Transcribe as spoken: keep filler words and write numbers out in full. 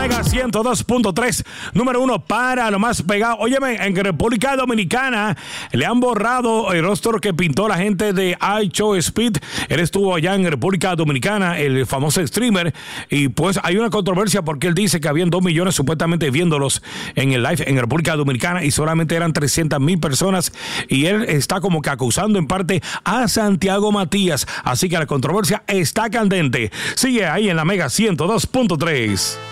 Mega ciento dos punto tres, número uno para lo más pegado. Óyeme, en República Dominicana le han borrado el rostro que pintó la gente de iShowSpeed. Él estuvo allá en República Dominicana, el famoso streamer, y pues hay una controversia porque él dice que habían dos millones supuestamente viéndolos en el live en República Dominicana y solamente eran trescientas mil personas, y él está como que acusando en parte a Santiago Matías, así que la controversia está candente. Sigue ahí en la Mega ciento dos punto tres.